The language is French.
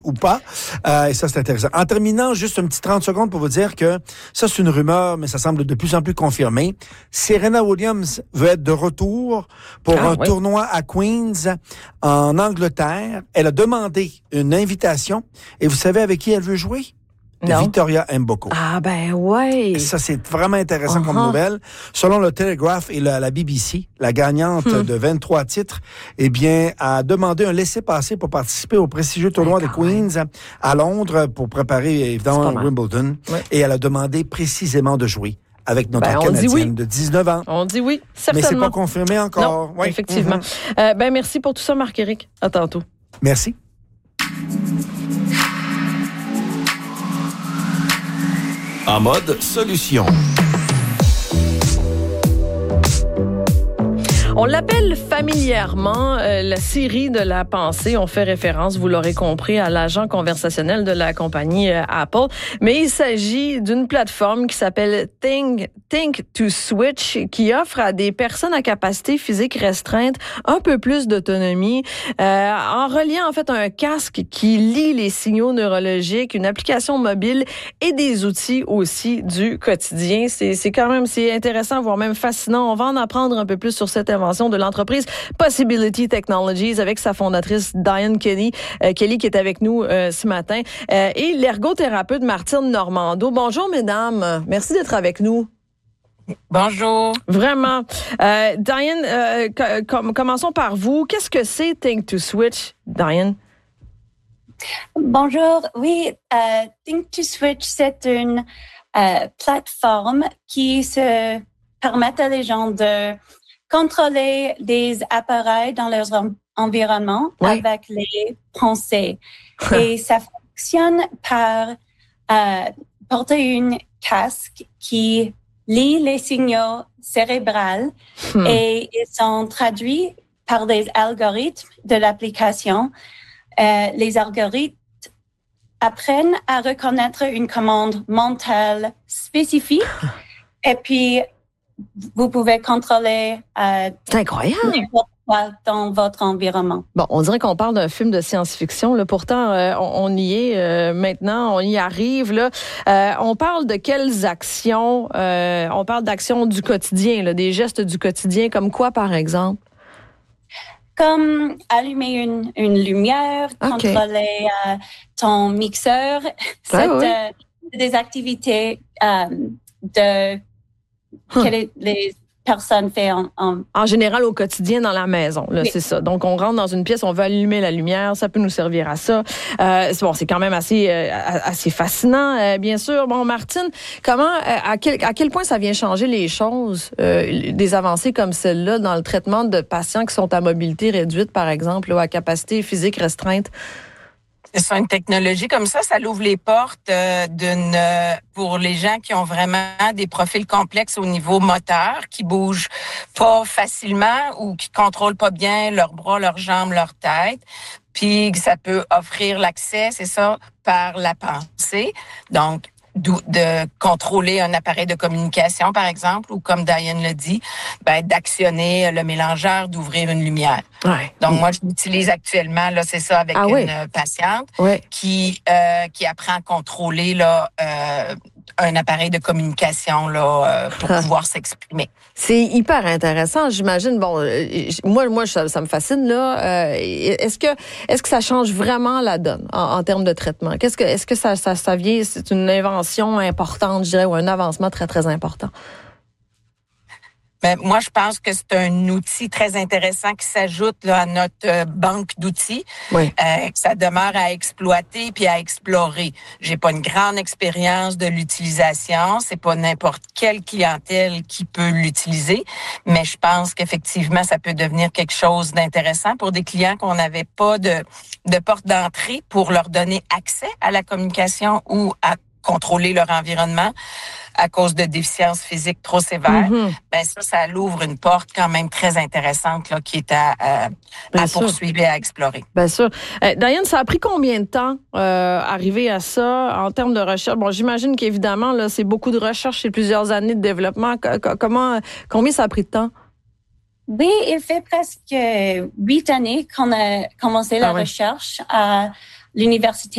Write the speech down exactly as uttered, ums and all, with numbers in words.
ou pas. Euh, et ça, c'est intéressant. En terminant, juste un petit trente secondes pour vous dire que ça, c'est une rumeur, mais ça semble de plus en plus confirmé. Serena Williams veut être de retour pour ah, un oui. tournoi à Queens, en Angleterre. Elle a demandé une invitation. Et vous savez avec qui elle veut jouer? Non. Victoria Mboko. Ah ben ouais. Ça, c'est vraiment intéressant uh-huh. comme nouvelle. Selon le Telegraph et la, la B B C, la gagnante hmm. de vingt-trois titres, eh bien, a demandé un laissez-passer pour participer au prestigieux tournoi de Queens à Londres pour préparer, évidemment, Wimbledon. Ouais. Et elle a demandé précisément de jouer avec notre ben, Canadienne oui. de dix-neuf ans. On dit oui, certainement. Mais c'est pas confirmé encore. Non, ouais. Effectivement. Mm-hmm. Euh, ben, merci pour tout ça, Marc-Éric. À tantôt. Merci. En mode solution. On l'appelle familièrement euh, la Siri de la pensée. On fait référence, vous l'aurez compris, à l'agent conversationnel de la compagnie euh, Apple. Mais il s'agit d'une plateforme qui s'appelle Think, Think to Switch, qui offre à des personnes à capacité physique restreinte un peu plus d'autonomie, euh, en reliant en fait un casque qui lit les signaux neurologiques, une application mobile et des outils aussi du quotidien. C'est, c'est quand même c'est intéressant, voire même fascinant. On va en apprendre un peu plus sur cette invention de l'entreprise Possibility Technologies avec sa fondatrice Diane Kelly, euh, Kelly qui est avec nous euh, ce matin, euh, et l'ergothérapeute Martine Normando. Bonjour mesdames, merci d'être avec nous. Bonjour. Vraiment. Euh, Diane, euh, com- commençons par vous. Qu'est-ce que c'est Think to Switch, Diane? Bonjour. Oui, euh, Think to Switch, c'est une euh, plateforme qui se permet à les gens de contrôler des appareils dans leur en- environnement oui. avec les pensées. Et ça fonctionne par euh, porter une casque qui lit les signaux cérébraux hmm. et ils sont traduits par des algorithmes de l'application. Euh, les algorithmes apprennent à reconnaître une commande mentale spécifique et puis vous pouvez contrôler euh, c'est incroyable dans votre environnement. Bon, on dirait qu'on parle d'un film de science-fiction. Là. Pourtant, euh, on, on y est euh, maintenant, on y arrive. Là. Euh, on parle de quelles actions? Euh, on parle d'actions du quotidien, là, des gestes du quotidien, comme quoi, par exemple? Comme allumer une, une lumière, okay. contrôler euh, ton mixeur. C'est ah, oui. euh, des activités euh, de... Hum. que les, les personnes font en, en... en général au quotidien dans la maison. Là, oui. C'est ça. Donc, on rentre dans une pièce, on veut allumer la lumière, ça peut nous servir à ça. Euh, c'est bon, c'est quand même assez euh, assez fascinant, euh, bien sûr. Bon, Martine, comment, euh, à quel à quel point ça vient changer les choses, euh, des avancées comme celle-là dans le traitement de patients qui sont à mobilité réduite, par exemple, ou à capacité physique restreinte? C'est une technologie comme ça, ça l'ouvre les portes euh, d'une euh, pour les gens qui ont vraiment des profils complexes au niveau moteur, qui bougent pas facilement ou qui contrôlent pas bien leurs bras, leurs jambes, leur tête. Puis ça peut offrir l'accès, c'est ça, par la pensée. Donc de contrôler un appareil de communication, par exemple, ou comme Diane le dit, ben, d'actionner le mélangeur, d'ouvrir une lumière. Ouais. Donc, moi, je l'utilise actuellement, là, c'est ça, avec ah, une oui. patiente oui. qui euh, qui apprend à contrôler là euh, un appareil de communication là euh, pour ah. pouvoir s'exprimer. C'est hyper intéressant, j'imagine. Bon, euh, moi, moi, ça, ça me fascine là. Euh, est-ce que, est-ce que ça change vraiment la donne en, en termes de traitement? Qu'est-ce que, est-ce que ça, ça, ça vient, c'est une invention importante, je dirais, ou un avancement très, très important? Mais moi, je pense que c'est un outil très intéressant qui s'ajoute là, à notre euh, banque d'outils. Oui. Euh, que ça demeure à exploiter puis à explorer. J'ai pas une grande expérience de l'utilisation. C'est pas n'importe quelle clientèle qui peut l'utiliser. Mais je pense qu'effectivement, ça peut devenir quelque chose d'intéressant pour des clients qu'on n'avait pas de, de porte d'entrée pour leur donner accès à la communication ou à contrôler leur environnement à cause de déficiences physiques trop sévères, mm-hmm. ben ça, ça l'ouvre une porte quand même très intéressante là, qui est à, à, à poursuivre et à explorer. Bien sûr. Euh, Diane, ça a pris combien de temps euh, arriver à ça en termes de recherche? Bon, j'imagine qu'évidemment, là, c'est beaucoup de recherche, c'est plusieurs années de développement. Comment, combien ça a pris de temps? Oui, il fait presque huit années qu'on a commencé la ah ouais. recherche à l'université